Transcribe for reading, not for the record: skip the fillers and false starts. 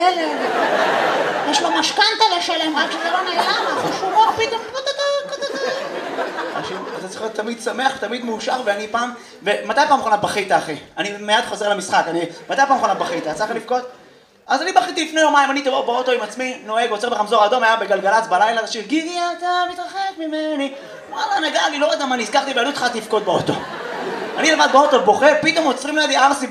יש לו משכנתה לשלם, רק שזה לא נעלם, החושומות פתאום... אתה צריך להיות תמיד שמח, תמיד מאושר, ואני פעם... ומתי פעם אחרונה בכית, אחי? אני מיד חוזר למשחק, מתי פעם אחרונה בכית? צריך לבכות? אז אני בכיתי לפני יומיים, אני באוטו עם עצמי, נוהג, עוצר בחמזור אדום, היה בגלגלץ בלילה, השיר, גיגי אתה מתרחק ממני. וואלה, נגע לי, לא יודע מה, נזכרתי, ואני התחלתי לבכות באוטו. אני לבד באוטו בוכה, פתאום עוצרים לידי ערסי